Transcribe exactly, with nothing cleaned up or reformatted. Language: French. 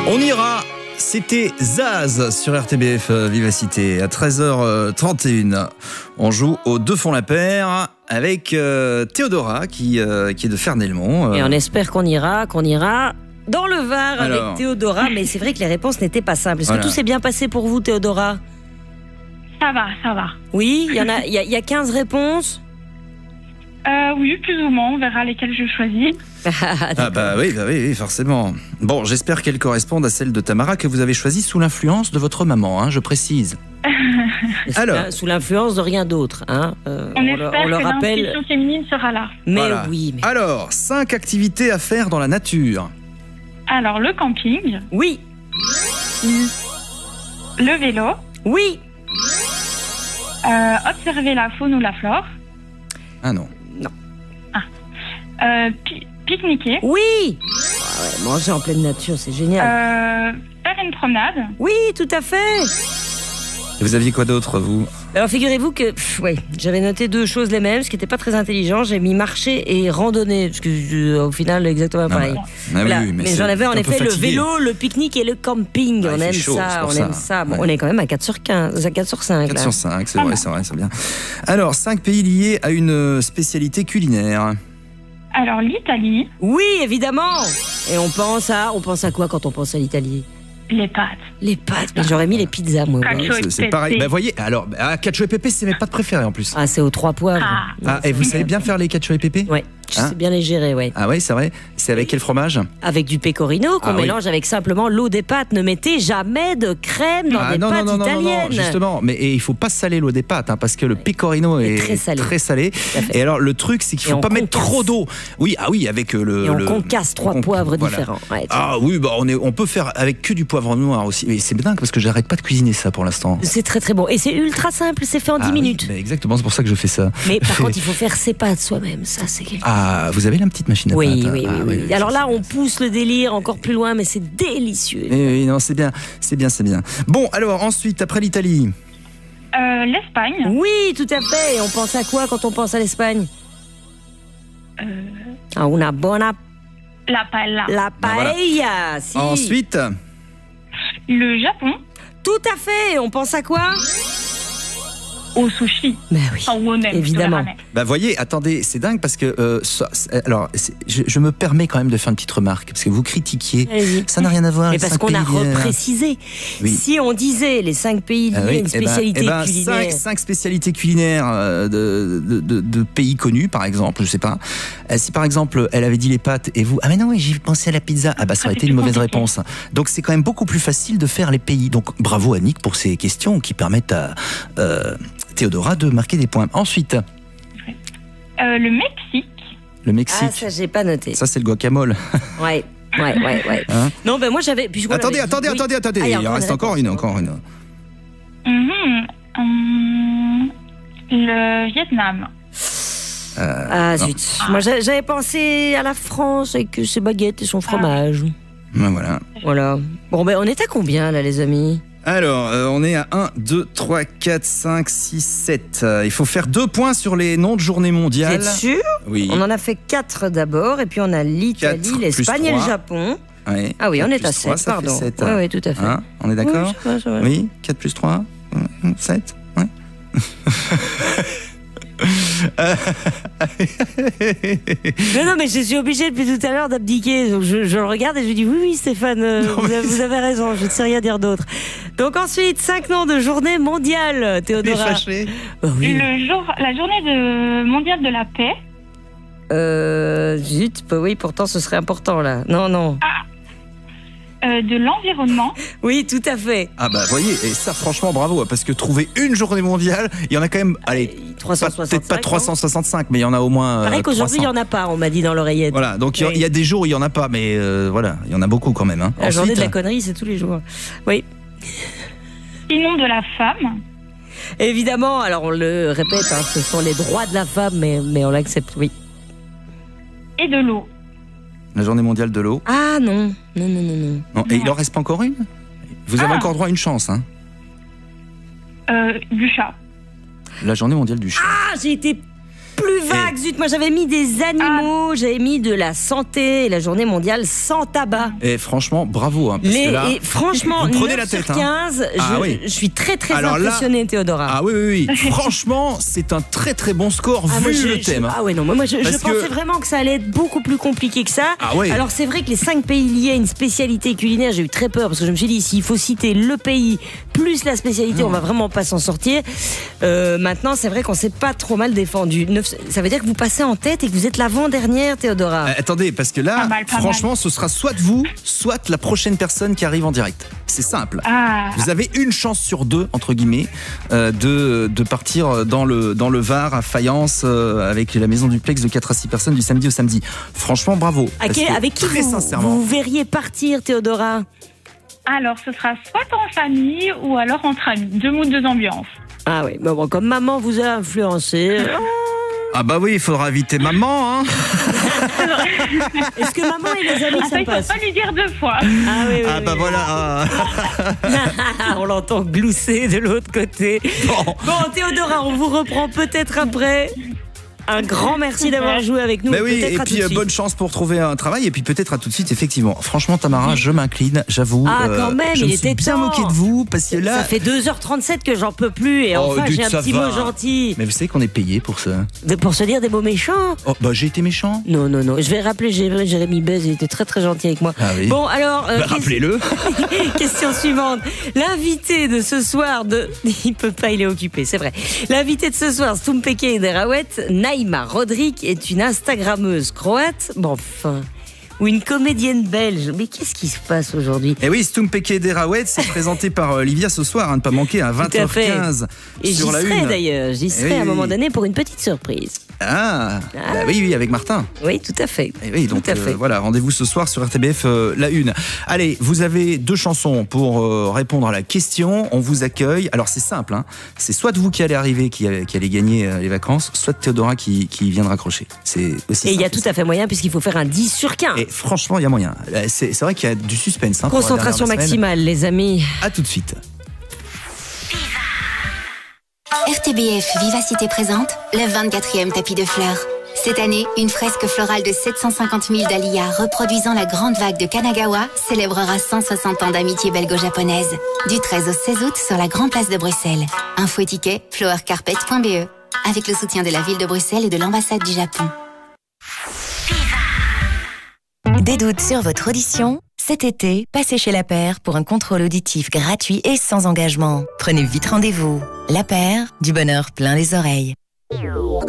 On ira. C'était Zaz sur R T B F Vivacité à treize heures trente et une. On joue aux deux fonds la paire avec euh, Théodora qui, euh, qui est de Fernelmont. Euh. Et on espère qu'on ira, qu'on ira dans le Var. Alors. Avec Théodora. Mais c'est vrai que les réponses n'étaient pas simples. Est-ce Voilà. que tout s'est bien passé pour vous, Théodora? Ça va, ça va. Oui, il y en a, il y a, il y a quinze réponses. Euh, oui, plus ou moins, on verra lesquelles je choisis. Ah bah oui, bah oui, oui, forcément. Bon, j'espère qu'elles correspondent à celles de Tamara que vous avez choisies sous l'influence de votre maman, hein, je précise. Alors. Sous l'influence de rien d'autre. Hein. Euh, On, le- espère on le que rappelle. l'intuition féminine sera là. Mais Voilà. oui, mais... Alors, cinq activités à faire dans la nature. Alors, le camping, Oui, le vélo, oui, euh, observer la faune ou la flore, Ah non. euh, pi- pique-niquer, oui. Ah ouais, manger en pleine nature, c'est génial. euh, faire une promenade, Oui, tout à fait. Et vous aviez quoi d'autre, vous? Alors figurez-vous que pff, ouais, j'avais noté deux choses les mêmes, ce qui n'était pas très intelligent. J'ai mis marcher et randonnée, parce que euh, au final exactement pareil. Ah bah, Voilà. oui, mais c'est- j'en avais en t'es un peu effet le fatigué. vélo, le pique-nique et le camping. Ah, on il fait aime chaud, c'est ça, pour on ça. aime ça. Bon, Ouais. on est quand même à quatre sur quinze, à quatre sur cinq. quatre là. sur cinq, c'est Ah vrai, non. c'est vrai, c'est bien. Alors, cinq pays liés à une spécialité culinaire. alors l'Italie, Oui, évidemment. Et on pense à, on pense à quoi quand on pense à l'Italie? les pâtes. Les pâtes. Mais j'aurais mis les pizzas, moi. Cacio ouais. et C'est c'est pépé. pareil. Bah, voyez, alors, ah, cacio et pépé, c'est mes pâtes préférées en plus. Ah, c'est aux trois poivres. Ah. Ah, et vous savez bien faire les cacio et pépé? Ouais, je Hein sais bien les gérer, ouais. Ah ouais, c'est vrai. C'est avec quel fromage? Avec du pecorino qu'on Ah oui. mélange avec simplement l'eau des pâtes. Ne mettez jamais de crème dans Ah des non, non, pâtes non, non, non, italiennes. non, justement. Mais et il faut pas saler l'eau des pâtes, hein, parce que le pecorino est, Est très salé. très salé. à fait. Et alors, le truc, c'est qu'il Et faut on pas mettre concasse. trop d'eau. Oui, ah oui, avec euh, le. Et on le- concasse trois on- poivres voilà. différents. Ouais, Ah oui, bah on, est, on peut faire avec que du poivre noir aussi. Mais c'est dingue parce que j'arrête pas de cuisiner ça pour l'instant. c'est très très bon. Et c'est ultra simple, c'est fait en dix Ah oui, minutes. bah exactement, c'est pour ça que je fais ça. Mais par contre, il faut faire ses pâtes soi-même. Ça, c'est quelque Ah, vous avez la petite machine à Oui, pâte, oui, hein. oui, Ah, oui. Alors ça, là, c'est on pousse le délire encore plus loin, mais c'est délicieux. bien. Oui, oui, non, c'est bien, c'est bien, c'est bien. Bon, alors ensuite, après l'Italie. Euh, L'Espagne, Oui, tout à fait. Et on pense à quoi quand on pense à l'Espagne? euh, À una buona la paella, la Ben voilà. paella. Si. Ensuite, le Japon, Tout à fait. On pense à quoi? au sushi, Ben oui. enfin au onen, Évidemment. je te le ramène. bah voyez, attendez, c'est dingue parce que euh, ça- c'est- alors, c'est- je, je me permets quand même de faire une petite remarque parce que vous critiquiez. Allez-y. Ça n'a rien à voir. Mais les parce cinq qu'on a pays liés. reprécisé. Oui. Si on disait les cinq pays liés Ah à oui, une eh ben- spécialité eh ben, culinaire. cinq, cinq spécialités culinaires euh, de, de, de- de pays connus, par exemple, je sais pas. Euh, Si par exemple elle avait dit les pâtes et vous, ah mais non, oui, j'ai pensé à la pizza, ah bah ça Ah, aurait c'est été une plus mauvaise compliqué. réponse. Donc c'est quand même beaucoup plus facile de faire les pays. Donc bravo Annick pour ces questions qui permettent à euh, Théodora de marquer des points. Ensuite, Euh, le Mexique, le Ah, Mexique. ça, j'ai pas noté. ça c'est le guacamole. Ouais, ouais, ouais, ouais. Hein non, ben moi j'avais. puisqu'on attendez, l'avait dit, attendez, oui. attendez, attendez, Ah, il y a il en encore reste une encore réponse. une, encore une. mhm, hum, le Vietnam, Euh, Ah non. zut. Moi j'a- j'avais pensé à la France avec ses baguettes et son fromage. Ben voilà. Voilà. Bon, ben on est à combien là, les amis? Alors, euh, on est à un, deux, trois, quatre, cinq, six, sept. Euh, il faut faire deux points sur les noms de journée Vous mondiale. êtes sûr? Oui. On en a fait quatre d'abord, et puis on a l'Italie, Quatre l'Espagne et le plus trois. Japon. Ouais. Ah oui, on quatre est plus à trois, sept, ça fait pardon. sept. Oui, oui, tout à fait. Hein, on est d'accord? Oui, ça va, ça va. Oui, quatre plus trois, sept. Ouais. Mais non, mais je suis obligée depuis tout à l'heure d'abdiquer. Donc je, je le regarde et je lui dis oui, oui, Stéphane, euh, Non, vous, mais avez, vous avez raison, je ne sais rien dire d'autre. Donc ensuite, cinq noms de journée mondiale, Les Théodora. fâchés. Bah oui. le jour, la journée de, mondiale de la paix, Euh, zut, bah oui, pourtant ce serait important là. Non, non. euh, de l'environnement, Oui, tout à fait. Ah bah voyez, et ça franchement bravo, parce que trouver une journée mondiale, il y en a quand même, allez, pas- trois cent soixante-cinq. peut-être pas trois cent soixante-cinq, mais il y en a au moins. Pareil euh, qu'aujourd'hui, il n'y trois cents. en a pas, on m'a dit dans l'oreillette. Voilà, donc il y a- Oui. il y, a des jours où il y en a pas, mais euh, voilà, il y en a beaucoup quand même. Hein. La journée Ensuite, de la connerie, c'est tous les jours. Oui. sinon de la femme, Évidemment, alors on le répète, hein, ce sont les droits de la femme, mais, mais on l'accepte, oui. et de l'eau. la journée mondiale de l'eau. Ah non, non, non, non, non. Non, et il en reste pas encore une? Vous avez Ah. encore droit à une chance, hein. Euh, du chat. La journée mondiale du chat. Ah, j'ai été plus vague, zut. Moi, j'avais mis des animaux, ah. j'avais mis de la santé et la journée mondiale sans tabac. Et franchement, bravo. Hein, parce Les, que là, et franchement, vous prenez neuf la tête, sur quinze, hein. Ah, je, oui. je suis très très Alors impressionnée, là, Théodora. Ah oui, oui, oui. Franchement, c'est un très très bon score ah, vu moi, je, le je, thème. Ah ouais, non, moi, moi je, je que... pensais vraiment que ça allait être beaucoup plus compliqué que ça. Ah ouais. Alors c'est vrai que les cinq pays liés à une spécialité culinaire, j'ai eu très peur parce que je me suis dit, s'il faut citer le pays plus la spécialité, mmh. on va vraiment pas s'en sortir. Euh, maintenant, c'est vrai qu'on s'est pas trop mal défendu. Ça veut dire que vous passez en tête et que vous êtes l'avant-dernière, Théodora. Euh, attendez, parce que là, mal, franchement, mal. ce sera soit vous, soit la prochaine personne qui arrive en direct. C'est simple. Ah. Vous avez une chance sur deux, entre guillemets, euh, de, de partir dans le, dans le Var à Fayence euh, avec la maison duplex de quatre à six personnes du samedi au samedi. Franchement, bravo. Okay, avec qui très vous, sincèrement, vous verriez partir, Théodora? Alors, ce sera soit en famille ou alors entre amis. Deux moods, deux ambiances. Ah oui, bon, bon, comme maman vous a influencé... Ah bah oui, il faudra inviter maman, hein. Est-ce que maman et les amis, ah, ça il passe? faut pas lui dire deux fois. Ah oui, oui. Ah bah oui. voilà. On l'entend glousser de l'autre côté. Bon. Bon, Théodora, on vous reprend peut-être après. Un grand merci d'avoir joué avec nous. Mais oui, peut-être et à puis tout de bonne chance pour trouver un travail. Et puis peut-être à tout de suite, effectivement. Franchement, Tamara, je m'incline, j'avoue. Ah, quand même, je il me était suis bien temps. moqué de vous parce que là. Ça fait deux heures trente-sept que j'en peux plus. Et oh, enfin, j'ai un petit va. mot gentil. Mais vous savez qu'on est payé pour ça. De, pour se dire des mots méchants. Oh, bah j'ai été méchant. Non, non, non. Je vais rappeler Jérémy Bez, il était très très gentil avec moi. Ah oui. Bon, alors. Euh, bah, rappelez-le. Question suivante. L'invité de ce soir de. Il peut pas, il est occupé, c'est vrai. L'invité de ce soir, Stumpeke Derawet, Naïma Rodrigue, est une Instagrammeuse croate, bon enfin, ou une comédienne belge. Mais qu'est-ce qui se passe aujourd'hui? Eh oui, Stumpeke Derawet, c'est présenté par Olivia ce soir, hein, ne pas manquer, à vingt heures quinze. Et j'y serai d'ailleurs, j'y serai oui, à un moment oui. donné pour une petite surprise. Ah, ah. Bah oui, oui, avec Martin. Oui, tout à fait. Et oui, donc tout à fait. Euh, voilà, rendez-vous ce soir sur R T B F, euh, la une. Allez, vous avez deux chansons pour euh, répondre à la question. On vous accueille. Alors c'est simple, hein. C'est soit vous qui allez arriver, qui, qui allez gagner euh, les vacances, soit Théodora qui, qui vient de raccrocher. C'est aussi. Et il y a tout à fait moyen puisqu'il faut faire un dix sur quinze. Et franchement, il y a moyen. C'est, c'est vrai qu'il y a du suspense. Hein, concentration maximale, les amis. À tout de suite. R T B F Vivacité présente le vingt-quatrième tapis de fleurs. Cette année, une fresque florale de sept cent cinquante mille dahlias reproduisant la grande vague de Kanagawa célébrera cent soixante ans d'amitié belgo-japonaise. Du treize au seize août sur la Grand Place de Bruxelles. Info et ticket flower carpet point b e avec le soutien de la ville de Bruxelles et de l'ambassade du Japon. Des doutes sur votre audition? Cet été, passez chez La Paire pour un contrôle auditif gratuit et sans engagement. Prenez vite rendez-vous. La Paire, du bonheur plein les oreilles.